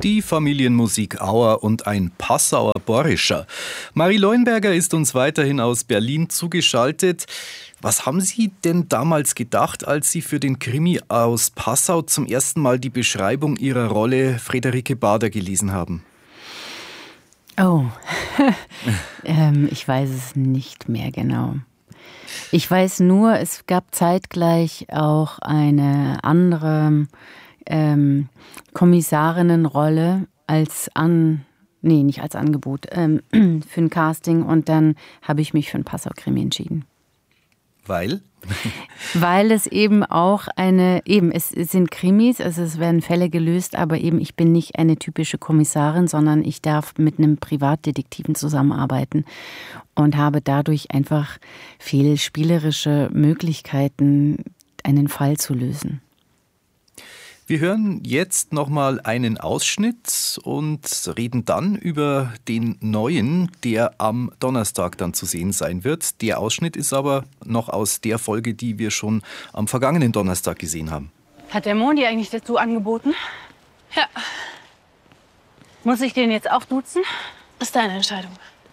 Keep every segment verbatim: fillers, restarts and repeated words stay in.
Die Familienmusik Auer und ein Passauer Borischer. Marie Leuenberger ist uns weiterhin aus Berlin zugeschaltet. Was haben Sie denn damals gedacht, als Sie für den Krimi aus Passau zum ersten Mal die Beschreibung Ihrer Rolle Friederike Bader gelesen haben? Oh, ähm, ich weiß es nicht mehr genau. Ich weiß nur, es gab zeitgleich auch eine andere ähm, Kommissarinnenrolle als an, nee, nicht als Angebot, ähm, für ein Casting, und dann habe ich mich für ein Passau-Krimi entschieden. Weil? Weil es eben auch eine, eben, es, es sind Krimis, also es werden Fälle gelöst, aber eben ich bin nicht eine typische Kommissarin, sondern ich darf mit einem Privatdetektiven zusammenarbeiten und habe dadurch einfach viel spielerische Möglichkeiten, einen Fall zu lösen. Wir hören jetzt nochmal einen Ausschnitt und reden dann über den neuen, der am Donnerstag dann zu sehen sein wird. Der Ausschnitt ist aber noch aus der Folge, die wir schon am vergangenen Donnerstag gesehen haben. Hat der Mond dir eigentlich dazu angeboten? Ja. Muss ich den jetzt auch duzen? Das ist deine Entscheidung.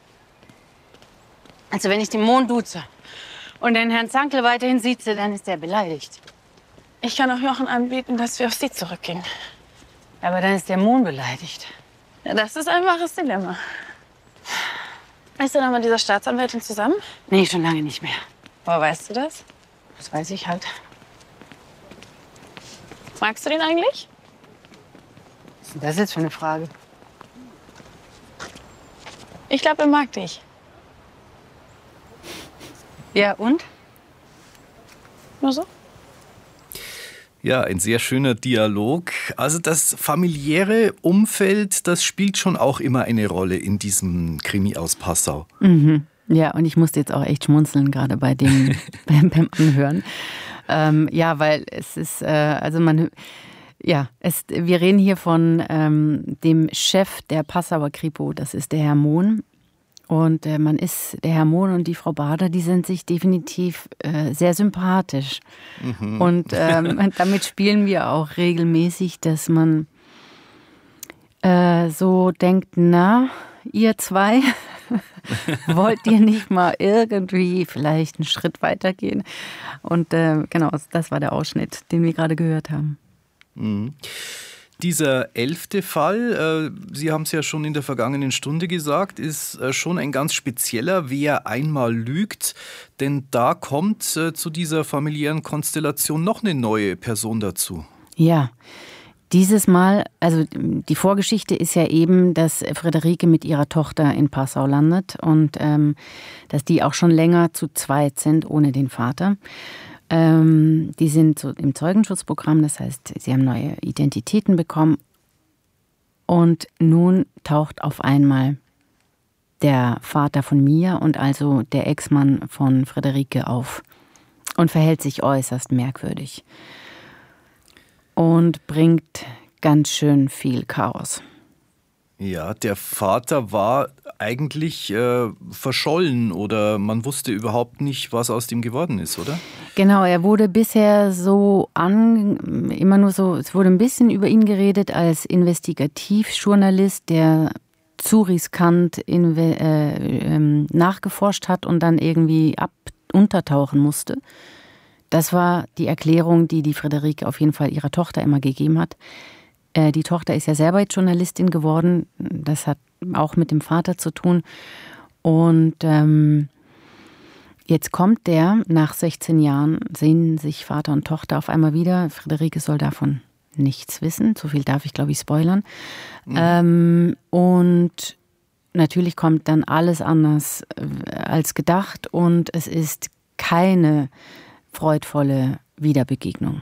Also wenn ich den Mond duze und den Herrn Zankl weiterhin sieze, dann ist er beleidigt. Ich kann auch Jochen anbieten, dass wir auf sie zurückgehen. Aber dann ist der Mond beleidigt. Ja, das ist ein wahres Dilemma. Ist denn noch mit dieser Staatsanwältin zusammen? Nee, schon lange nicht mehr. Woher weißt du das? Das weiß ich halt. Magst du den eigentlich? Was ist denn das jetzt für eine Frage? Ich glaube, er mag dich. Ja, und? Nur so? Ja, ein sehr schöner Dialog. Also das familiäre Umfeld, das spielt schon auch immer eine Rolle in diesem Krimi aus Passau. Mhm. Ja, und ich musste jetzt auch echt schmunzeln, gerade bei dem beim, beim Anhören. Ähm, ja, weil es ist, äh, also man, ja, es, wir reden hier von ähm, dem Chef der Passauer Kripo, das ist der Herr Mohn. Und äh, man ist, der Herr Mohn und die Frau Bader, die sind sich definitiv äh, sehr sympathisch. Mhm. Und ähm, damit spielen wir auch regelmäßig, dass man äh, so denkt, na, ihr zwei, wollt ihr nicht mal irgendwie vielleicht einen Schritt weitergehen? Und äh, genau, das war der Ausschnitt, den wir gerade gehört haben. Mhm. Dieser elfte Fall, äh, Sie haben es ja schon in der vergangenen Stunde gesagt, ist äh, schon ein ganz spezieller, wer einmal lügt. Denn da kommt äh, zu dieser familiären Konstellation noch eine neue Person dazu. Ja, dieses Mal, also die Vorgeschichte ist ja eben, dass Friederike mit ihrer Tochter in Passau landet und ähm, dass die auch schon länger zu zweit sind, ohne den Vater. Ähm, die sind so im Zeugenschutzprogramm, das heißt, sie haben neue Identitäten bekommen. Und nun taucht auf einmal der Vater von Mia und also der Ex-Mann von Friederike auf und verhält sich äußerst merkwürdig und bringt ganz schön viel Chaos. Ja, der Vater war eigentlich äh, verschollen oder man wusste überhaupt nicht, was aus dem geworden ist, oder? Genau, er wurde bisher so an, immer nur so, es wurde ein bisschen über ihn geredet als Investigativjournalist, der zu riskant in, äh, ähm, nachgeforscht hat und dann irgendwie ab, untertauchen musste. Das war die Erklärung, die die Friederike auf jeden Fall ihrer Tochter immer gegeben hat. Die Tochter ist ja selber jetzt Journalistin geworden. Das hat auch mit dem Vater zu tun. Und ähm, jetzt kommt der, nach sechzehn Jahren, sehen sich Vater und Tochter auf einmal wieder. Friederike soll davon nichts wissen. So viel darf ich, glaube ich, spoilern. Mhm. Ähm, und natürlich kommt dann alles anders als gedacht. Und es ist keine freudvolle Wiederbegegnung.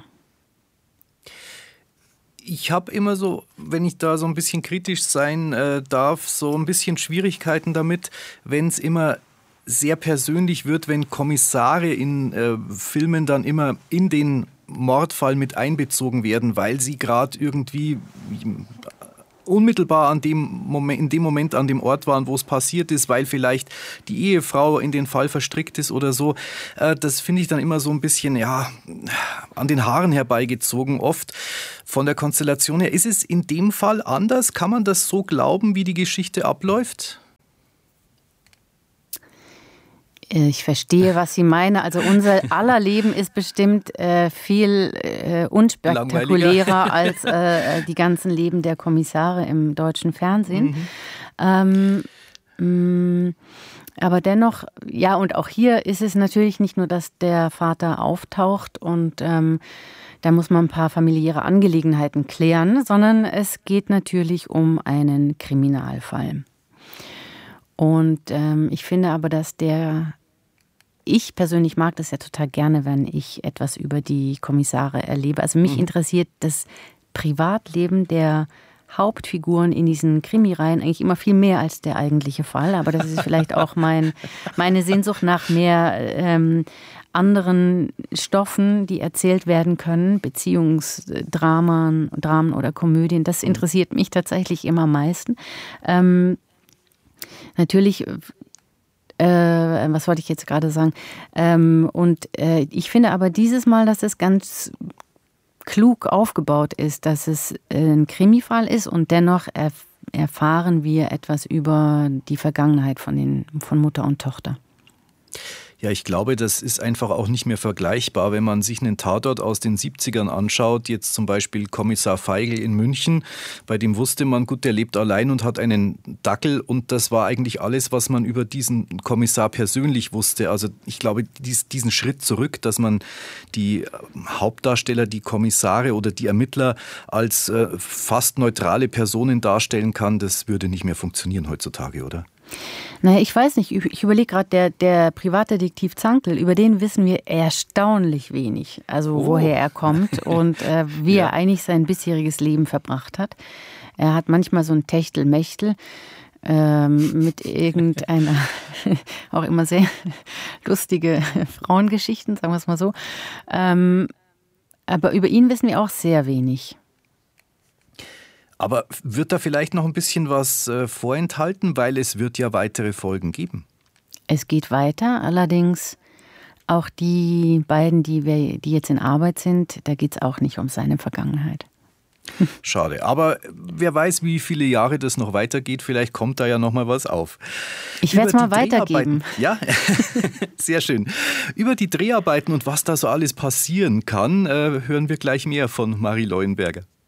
Ich habe immer so, wenn ich da so ein bisschen kritisch sein äh, darf, so ein bisschen Schwierigkeiten damit, wenn es immer sehr persönlich wird, wenn Kommissare in äh, Filmen dann immer in den Mordfall mit einbezogen werden, weil sie gerade irgendwie unmittelbar an dem Moment, in dem Moment an dem Ort waren, wo es passiert ist, weil vielleicht die Ehefrau in den Fall verstrickt ist oder so. Das finde ich dann immer so ein bisschen, ja, an den Haaren herbeigezogen oft. Von der Konstellation her, ist es in dem Fall anders? Kann man das so glauben, wie die Geschichte abläuft? Ich verstehe, was Sie meinen. Also unser aller Leben ist bestimmt äh, viel äh, unspektakulärer als äh, die ganzen Leben der Kommissare im deutschen Fernsehen. Mhm. Ähm, mh, aber dennoch, ja, und auch hier ist es natürlich nicht nur, dass der Vater auftaucht und ähm, da muss man ein paar familiäre Angelegenheiten klären, sondern es geht natürlich um einen Kriminalfall. Und ähm, ich finde aber, dass der Ich persönlich mag das ja total gerne, wenn ich etwas über die Kommissare erlebe. Also mich mhm. interessiert das Privatleben der Hauptfiguren in diesen Krimireihen eigentlich immer viel mehr als der eigentliche Fall. Aber das ist vielleicht auch mein, meine Sehnsucht nach mehr ähm, anderen Stoffen, die erzählt werden können, Beziehungsdramen, Dramen oder Komödien. Das interessiert mich tatsächlich immer am meisten. Ähm, natürlich... Äh, was wollte ich jetzt gerade sagen? Ähm, und äh, ich finde aber dieses Mal, dass es ganz klug aufgebaut ist, dass es ein Krimifall ist und dennoch erf- erfahren wir etwas über die Vergangenheit von, den, von Mutter und Tochter. Ja, ich glaube, das ist einfach auch nicht mehr vergleichbar, wenn man sich einen Tatort aus den siebzigern anschaut, jetzt zum Beispiel Kommissar Feigl in München, bei dem wusste man, gut, der lebt allein und hat einen Dackel und das war eigentlich alles, was man über diesen Kommissar persönlich wusste. Also ich glaube, dies, diesen Schritt zurück, dass man die Hauptdarsteller, die Kommissare oder die Ermittler als äh, fast neutrale Personen darstellen kann, das würde nicht mehr funktionieren heutzutage, oder? Naja, ich weiß nicht, ich überlege gerade, der, der Privatdetektiv Zankl, über den wissen wir erstaunlich wenig. Also oh. woher er kommt und äh, wie ja. er eigentlich sein bisheriges Leben verbracht hat. Er hat manchmal so ein Techtelmechtel ähm, mit irgendeiner, auch immer sehr lustige Frauengeschichten, sagen wir es mal so. Ähm, aber über ihn wissen wir auch sehr wenig. Aber wird da vielleicht noch ein bisschen was äh, vorenthalten, weil es wird ja weitere Folgen geben? Es geht weiter, allerdings auch die beiden, die, wir, die jetzt in Arbeit sind, da geht es auch nicht um seine Vergangenheit. Schade, aber wer weiß, wie viele Jahre das noch weitergeht, vielleicht kommt da ja noch mal was auf. Ich werde es mal weitergeben. Ja, sehr schön. Über die Dreharbeiten und was da so alles passieren kann, äh, hören wir gleich mehr von Marie Leuenberger.